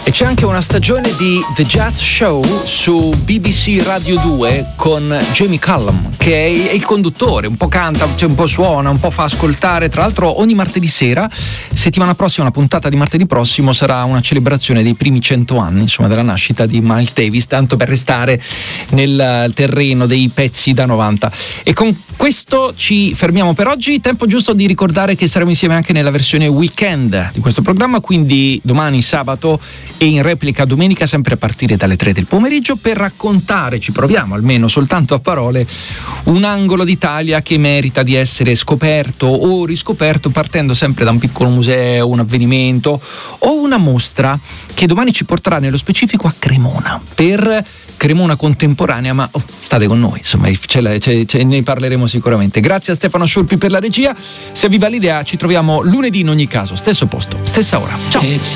E c'è anche una stagione di The Jazz Show su BBC Radio 2 con Jamie Cullum, che è il conduttore, un po' canta, cioè un po' suona, un po' fa ascoltare. Tra l'altro ogni martedì sera, settimana prossima, la puntata di martedì prossimo sarà una celebrazione dei primi 100 anni, insomma, della nascita di Miles Davis, tanto per restare nel terreno dei pezzi da 90. E con questo ci fermiamo per oggi. Tempo giusto di ricordare che saremo insieme anche nella versione weekend di questo programma, quindi domani sabato e in replica domenica, sempre a partire dalle 3 del pomeriggio, per raccontare, ci proviamo almeno soltanto a parole, un angolo d'Italia che merita di essere scoperto o riscoperto, partendo sempre da un piccolo museo, un avvenimento o una mostra che domani ci porterà nello specifico a Cremona, per Cremona contemporanea, ma state con noi, insomma, ne parleremo sicuramente. Grazie a Stefano Sciurpi per la regia. Se vi va l'idea, ci troviamo lunedì in ogni caso, stesso posto, stessa ora. Ciao.